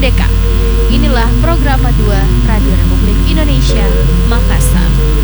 Merdeka. Inilah program 2 Radio Republik Indonesia, Makassar.